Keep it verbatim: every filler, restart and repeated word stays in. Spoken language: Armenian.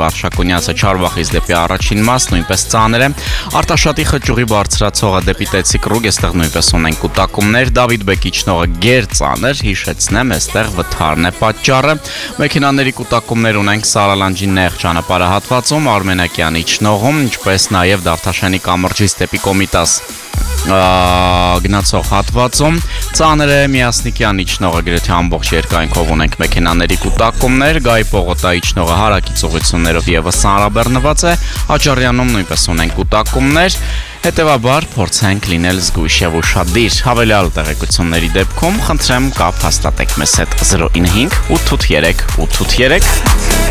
Արշակունյացը Չարբախից դեպի առաջին մաս նույնպես ծանր է։ Արտաշատի խճուղի բարձրացողը դեպի Տեցիկ Ռուգ, այստեղ նույնպես ունեն կուտակումներ։ Դավիթ Բեկի իջնողը գեր ծանր, հիշեցնեմ, այստեղ վթարն է պատճառը։ Մեքենաների կուտակումներ ունենք Սարալանջի նեղ ճանապարհահատվածում, Արմենակյան իջնողում, ինչպես նաև Դավթաշենի կամրջից դեպի Կոմիտաս գնացող հատվածում ծանր է Միասնիկյան իջնողը գրեթե ամբողջ երկայնքով ունենք մեքենաների կուտակումներ, Գայի պողոտա իջնողը հարակից ուղղություններով եւս ծանրաբեռնված է, Աճարյանում նույնպես ունենք կուտակումներ, հետեւաբար փորձենք լինել զգույշ եւ ուշադիր։ Հավելյալ տեղեկությունների դեպքում խնդրեմ կապ հաստատեք մեզ հետ զրո ինը հինգ ութ ութ երեք ութ ութ երեք